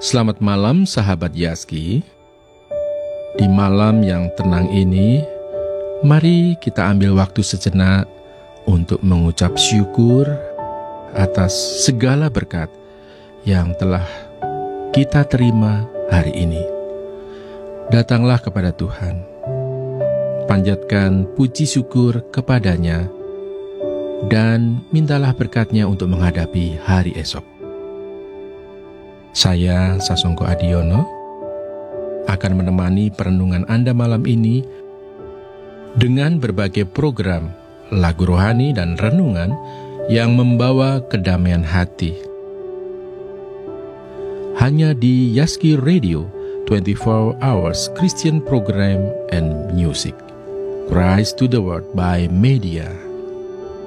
Selamat malam sahabat Yaski. Di malam yang tenang ini, mari kita ambil waktu sejenak untuk mengucap syukur atas segala berkat yang telah kita terima hari ini. Datanglah kepada Tuhan, panjatkan puji syukur kepadanya, dan mintalah berkat-Nya untuk menghadapi hari esok. Saya, Sasongko Adiono, akan menemani perenungan Anda malam ini dengan berbagai program lagu rohani dan renungan yang membawa kedamaian hati. Hanya di Yaski Radio, 24 Hours Christian Program and Music. Christ to the World by Media.